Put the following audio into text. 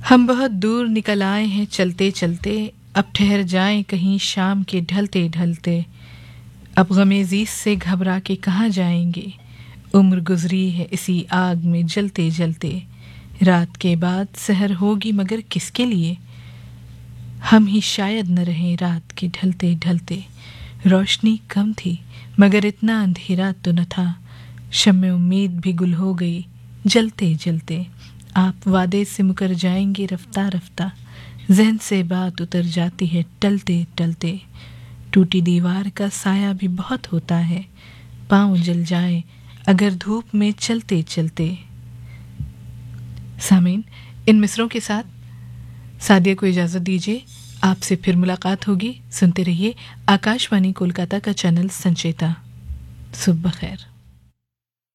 हम बहुत दूर निकल आए हैं चलते चलते, अब ठहर जाएं कहीं शाम के ढलते ढलते। अब गमेज़ीस से घबरा के कहाँ जाएंगे, उम्र गुजरी है इसी आग में जलते जलते। रात के बाद सहर होगी मगर किसके लिए, हम ही शायद न रहें रात के ढलते ढलते। रोशनी कम थी मगर इतना अंधेरा तो न था, शम्मे उम्मीद भी गुल हो गई जलते जलते। आप वादे से मुकर जाएंगे रफ्ता रफ्ता, जहन से बात उतर जाती है टलते टलते। टूटी दीवार का साया भी बहुत होता है, पाँव जल जाए अगर धूप में चलते चलते। सामीन, इन मिसरों के साथ सादिया को इजाज़त दीजिए। आपसे फिर मुलाकात होगी। सुनते रहिए आकाशवाणी कोलकाता का चैनल संचेता। सुबह खैर।